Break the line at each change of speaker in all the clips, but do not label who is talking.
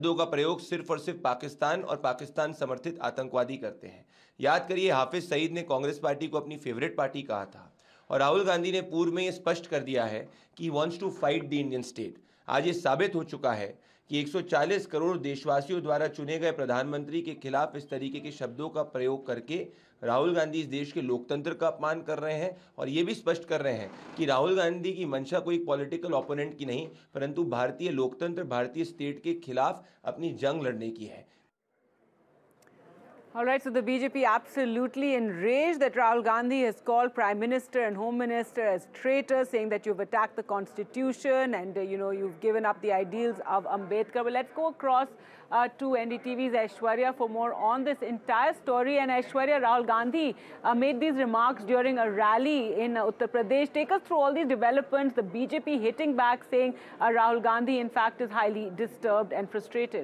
शब्दों का प्रयोग सिर्फ और सिर्फ पाकिस्तान और पाकिस्तान समर्थित आतंकवादी करते हैं। याद करिए, हाफिज सईद ने कांग्रेस पार्टी को अपनी फेवरेट पार्टी कहा था और राहुल गांधी ने पूर्व में यह स्पष्ट कर दिया है कि wants to fight the Indian state. आज ये साबित हो चुका है कि 140 करोड़ देशवासियों द्वारा चुने गए प्रधानमंत्री के खिलाफ इस तरीके के शब्दों का प्रयोग करके राहुल गांधी इस देश के लोकतंत्र का अपमान कर रहे हैं और ये भी स्पष्ट कर रहे हैं कि राहुल गांधी की मंशा कोई पॉलिटिकल ओपोनेंट की नहीं, परंतु भारतीय लोकतंत्र, भारतीय स्टेट के खिलाफ अपनी जंग लड़ने की है।
All right, so the BJP absolutely enraged that Rahul Gandhi has called Prime Minister and Home Minister as traitors, saying that you've attacked the Constitution and, you've given up the ideals of Ambedkar. But let's go across to NDTV's Aishwarya for more on this entire story. And Aishwarya, Rahul Gandhi made these remarks during a rally in Uttar Pradesh. Take us through all these developments, the BJP hitting back, saying Rahul Gandhi, in fact, is highly disturbed and frustrated.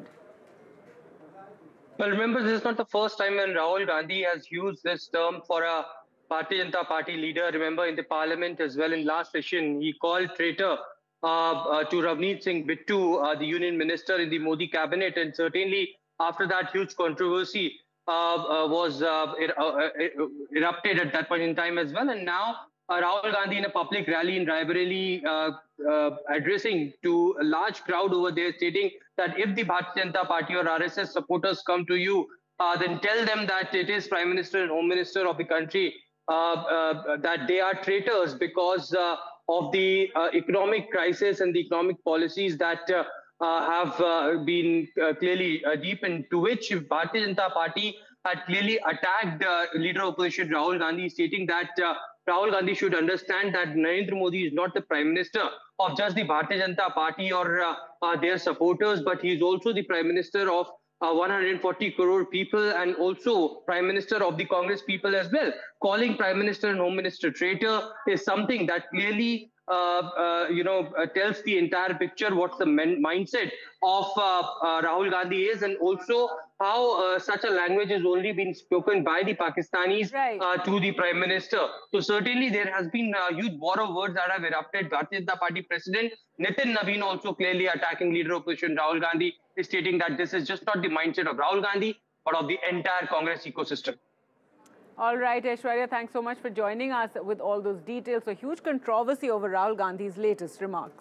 Well, remember, this is not the first time when Rahul Gandhi has used this term for a Bharatiya Janata Party leader. Remember, in the parliament as well, in last session, he called traitor to Ravneet Singh Bittu, the union minister in the Modi cabinet. And certainly, after that, huge controversy was erupted at that point in time as well. And now, Rahul Gandhi in a public rally in Raebareli addressing to a large crowd over there, stating that if the Bharatiya Janata Party or RSS supporters come to you, then tell them that it is Prime Minister and Home Minister of the country, that they are traitors because of the economic crisis and the economic policies that have been clearly deepened, to which Bharatiya Janata Party had clearly attacked leader of opposition Rahul Gandhi, stating that Rahul Gandhi should understand that Narendra Modi is not the Prime Minister of just the Bharatiya Janata Party or their supporters, but he is also the Prime Minister of 140 crore people and also Prime Minister of the Congress people as well. Calling Prime Minister and Home Minister traitor is something that clearly tells the entire picture what the mindset of Rahul Gandhi is, and also how such a language has only been spoken by the Pakistanis to the Prime Minister. So certainly there has been a huge war of words that have erupted. Bharatiya Janata Party President Nitin Naveen also clearly attacking leader of opposition Rahul Gandhi, stating that this is just not the mindset of Rahul Gandhi, but of the entire Congress ecosystem.
All right, Aishwarya, thanks so much for joining us with all those details. So huge controversy over Rahul Gandhi's latest remarks.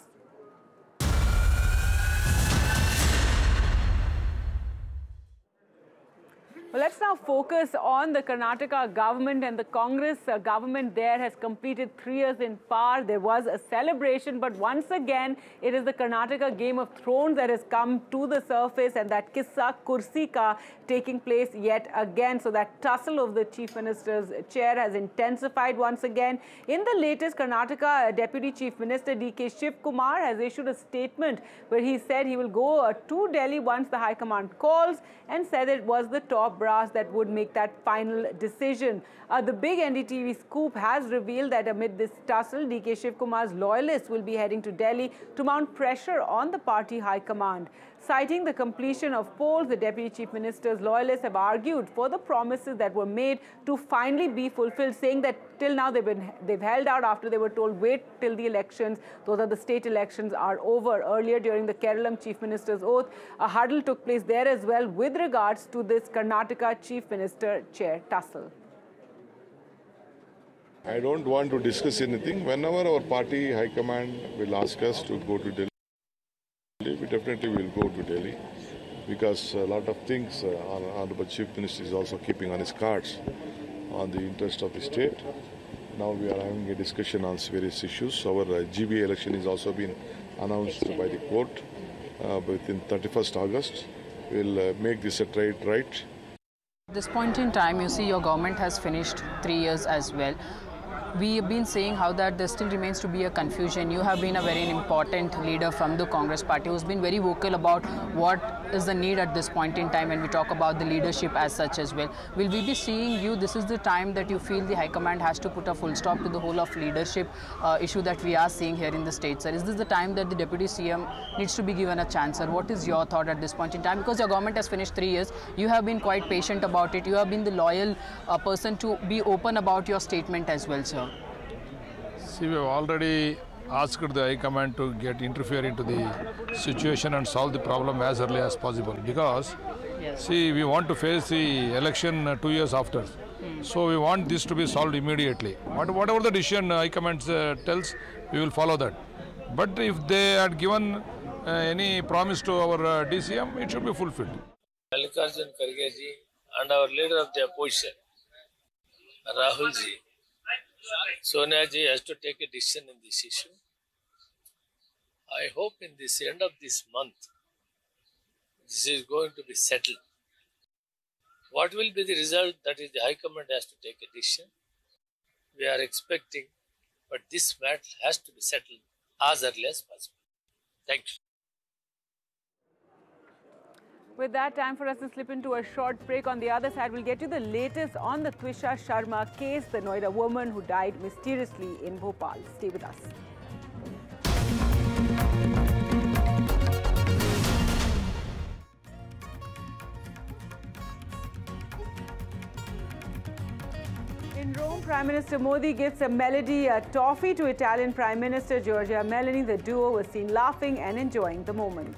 Well, let's now focus on the Karnataka government, and the Congress government there has completed 3 years in power. There was a celebration, but once again, it is the Karnataka Game of Thrones that has come to the surface, and that kissa kursi ka taking place yet again. So that tussle of the Chief Minister's chair has intensified once again. In the latest, Karnataka Deputy Chief Minister D.K. Shiv Kumar has issued a statement where he said he will go to Delhi once the High Command calls, and said it was the top brass that would make that final decision. The big NDTV scoop has revealed that amid this tussle, D.K. Shiv Kumar's loyalists will be heading to Delhi to mount pressure on the party high command. Citing the completion of polls, the Deputy Chief Minister's loyalists have argued for the promises that were made to finally be fulfilled, saying that till now they've held out after they were told wait till the elections. Those are the state elections are over. Earlier during the Kerala Chief Minister's oath, a huddle took place there as well with regards to this Karnataka Chief Minister chair tussle.
I don't want to discuss anything. Whenever our party high command will ask us to go to Delhi, we definitely will go to Delhi, because a lot of things Honorable Chief Minister is also keeping on his cards on the interest of the state. Now we are having a discussion on various issues. Our GBA election is also been announced by the court within 31st August. We'll make this a trade right.
At this point in time, you see your government has finished 3 years as well. We have been saying how that there still remains to be a confusion. You have been a very important leader from the Congress party who's been very vocal about what is the need at this point in time when we talk about the leadership as such as well. Will we be seeing you, this is the time that you feel the High Command has to put a full stop to the whole of leadership issue that we are seeing here in the state, sir? Is this the time that the Deputy CM needs to be given a chance, sir? What is your thought at this point in time? Because your government has finished 3 years. You have been quite patient about it. You have been the loyal person to be open about your statement as well, sir.
See, we have already asked the High Command to interfere into the situation and solve the problem as early as possible. Because, see, we want to face the election 2 years after. So we want this to be solved immediately. Whatever the decision High Command tells, we will follow that. But if they had given any promise to our DCM, it should be fulfilled.
Mallikarjun Kharge ji and our leader of the opposition, Rahul ji, Sonia ji has to take a decision in this issue. I hope in this end of this month, this is going to be settled. What will be the result? That is, the High Command has to take a decision. We are expecting, but this matter has to be settled as early as possible. Thank you.
With that, time for us to slip into a short break. On the other side, we'll get you the latest on the Twisha Sharma case, the Noida woman who died mysteriously in Bhopal. Stay with us. In Rome, Prime Minister Modi gives a melody, a toffee to Italian Prime Minister Giorgia Meloni. The duo was seen laughing and enjoying the moment.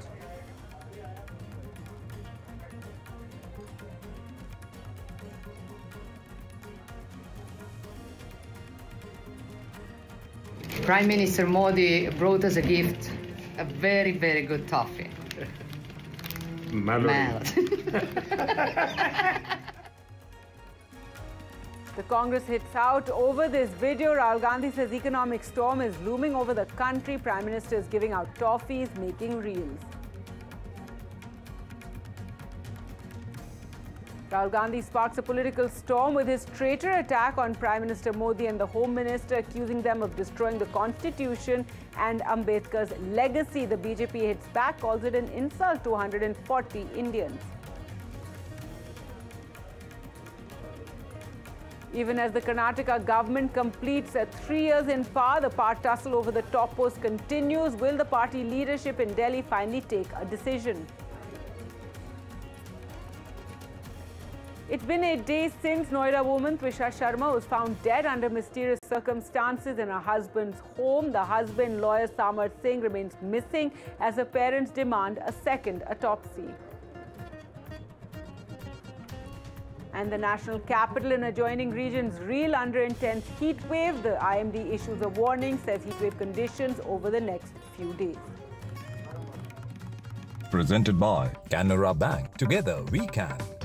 Prime Minister Modi brought us a gift, a very, very good toffee.
Melody.
The Congress hits out over this video. Rahul Gandhi says economic storm is looming over the country. Prime Minister is giving out toffees, making reels. Rahul Gandhi sparks a political storm with his traitor attack on Prime Minister Modi and the Home Minister, accusing them of destroying the Constitution and Ambedkar's legacy. The BJP hits back, calls it an insult to 140 Indians. Even as the Karnataka government completes 3 years in power, the power tussle over the top post continues. Will the party leadership in Delhi finally take a decision? It's been a day since Noida woman Twisha Sharma was found dead under mysterious circumstances in her husband's home. The husband, lawyer Samar Singh, remains missing as her parents demand a second autopsy. And the national capital and adjoining regions reel under intense heat wave. The IMD issues a warning, says heat wave conditions over the next few days.
Presented by Canara Bank. Together we can.